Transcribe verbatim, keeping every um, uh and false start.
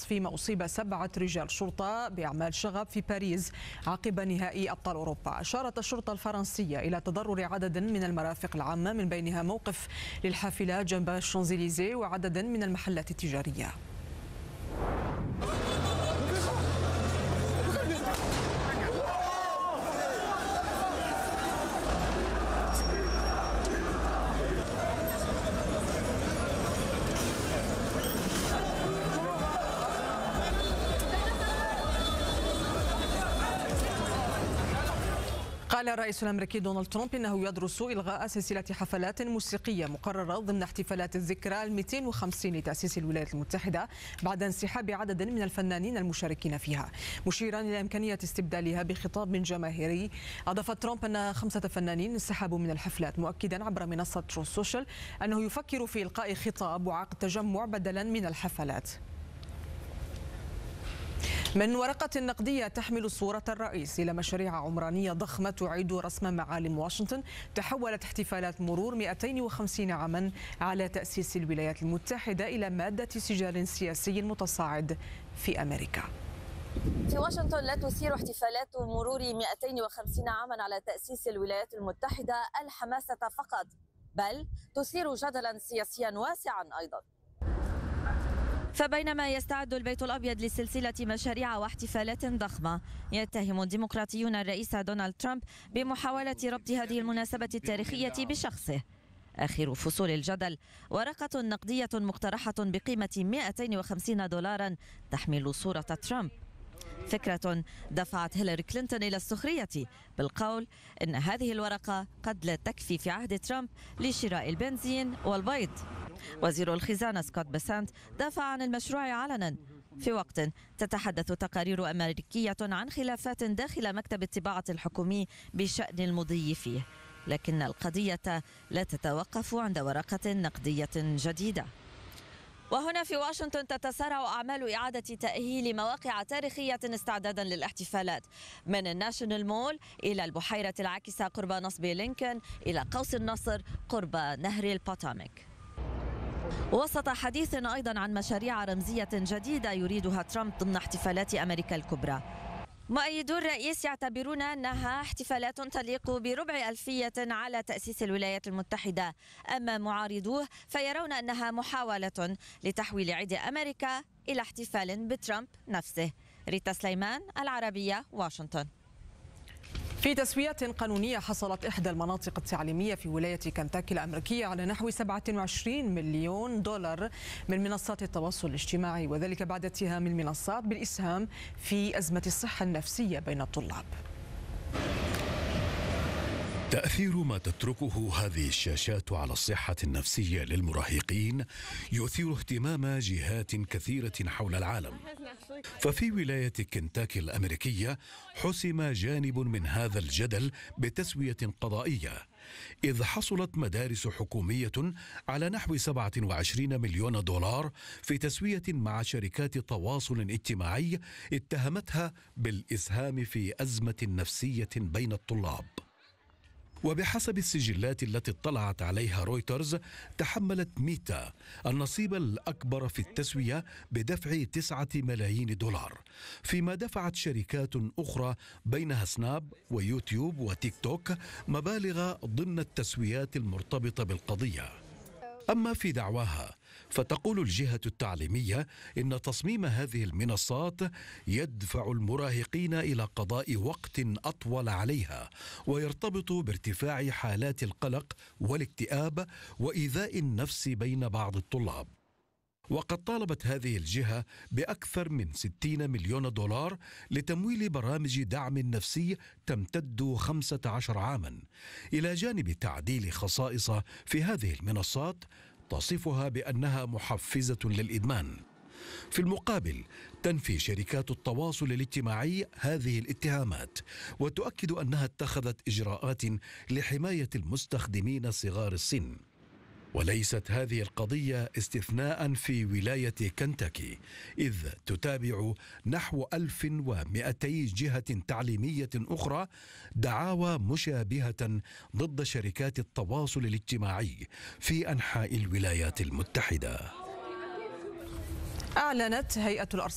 فيما أصيب سبعة رجال شرطة بأعمال شغب في باريس عقب نهائي أبطال أوروبا. أشارت الشرطة الفرنسية إلى تضرر عدد من المرافق العامة من بينها موقف للحافلات جنب الشانزليزيه وعدد من المحلات التجارية. قال الرئيس الأمريكي دونالد ترامب إنه يدرس إلغاء سلسلة حفلات موسيقية مقررة ضمن احتفالات الذكرى المئتين وخمسين لتأسيس الولايات المتحدة بعد انسحاب عدد من الفنانين المشاركين فيها، مشيرا إلى إمكانية استبدالها بخطاب جماهيري. أضاف ترامب أن خمسة فنانين انسحبوا من الحفلات، مؤكدا عبر منصة تروث سوشيال أنه يفكر في إلقاء خطاب وعقد تجمع بدلا من الحفلات. من ورقة نقدية تحمل صورة الرئيس إلى مشاريع عمرانية ضخمة تعيد رسم معالم واشنطن، تحولت احتفالات مرور مئتين وخمسين عاما على تأسيس الولايات المتحدة إلى مادة سجال سياسي متصاعد في أمريكا. في واشنطن لا تثير احتفالات مرور مئتين وخمسين عاما على تأسيس الولايات المتحدة الحماسة فقط، بل تثير جدلا سياسيا واسعا أيضا. فبينما يستعد البيت الأبيض لسلسلة مشاريع واحتفالات ضخمة، يتهم الديمقراطيون الرئيس دونالد ترامب بمحاولة ربط هذه المناسبة التاريخية بشخصه. آخر فصول الجدل ورقة نقدية مقترحة بقيمة مئتين وخمسين دولارا تحمل صورة ترامب، فكرة دفعت هيلاري كلينتون إلى السخرية بالقول إن هذه الورقة قد لا تكفي في عهد ترامب لشراء البنزين والبيض. وزير الخزانة سكوت بيسنت دافع عن المشروع علنا في وقت تتحدث تقارير أمريكية عن خلافات داخل مكتب الطباعة الحكومي بشأن المضي فيه، لكن القضية لا تتوقف عند ورقة نقدية جديدة. وهنا في واشنطن تتسارع أعمال إعادة تأهيل مواقع تاريخية استعدادا للاحتفالات، من الناشونال مول إلى البحيرة العاكسة قرب نصب لينكولن إلى قوس النصر قرب نهر البوتوماك، وسط حديث أيضا عن مشاريع رمزية جديدة يريدها ترامب ضمن احتفالات أمريكا الكبرى. مؤيدو الرئيس يعتبرون أنها احتفالات تليق بربع ألفية على تأسيس الولايات المتحدة، أما معارضوه فيرون أنها محاولة لتحويل عيد أمريكا إلى احتفال بترامب نفسه. ريتا سليمان، العربية، واشنطن. في تسويات قانونية حصلت إحدى المناطق التعليمية في ولاية كنتاكي الأمريكية على نحو سبعة وعشرين مليون دولار من منصات التواصل الاجتماعي، وذلك بعد اتهام المنصات بالإسهام في أزمة الصحة النفسية بين الطلاب. تأثير ما تتركه هذه الشاشات على الصحة النفسية للمراهقين يثير اهتمام جهات كثيرة حول العالم. ففي ولاية كنتاكي الأمريكية حسم جانب من هذا الجدل بتسوية قضائية، إذ حصلت مدارس حكومية على نحو سبعة وعشرين مليون دولار في تسوية مع شركات تواصل اجتماعي اتهمتها بالإسهام في أزمة نفسية بين الطلاب. وبحسب السجلات التي اطلعت عليها رويترز، تحملت ميتا النصيب الأكبر في التسوية بدفع تسعة ملايين دولار، فيما دفعت شركات أخرى بينها سناب ويوتيوب وتيك توك مبالغ ضمن التسويات المرتبطة بالقضية. أما في دعواها فتقول الجهة التعليمية إن تصميم هذه المنصات يدفع المراهقين إلى قضاء وقت أطول عليها، ويرتبط بارتفاع حالات القلق والاكتئاب وإيذاء النفس بين بعض الطلاب. وقد طالبت هذه الجهة بأكثر من ستين مليون دولار لتمويل برامج دعم نفسي تمتد خمسة عشر عاما، إلى جانب تعديل خصائص في هذه المنصات تصفها بأنها محفزة للإدمان. في المقابل تنفي شركات التواصل الاجتماعي هذه الاتهامات، وتؤكد أنها اتخذت إجراءات لحماية المستخدمين صغار السن. وليست هذه القضية استثناء في ولاية كنتاكي، إذ تتابع نحو ألف ومئتي جهة تعليمية أخرى دعاوى مشابهة ضد شركات التواصل الاجتماعي في أنحاء الولايات المتحدة. أعلنت هيئة الأرصاد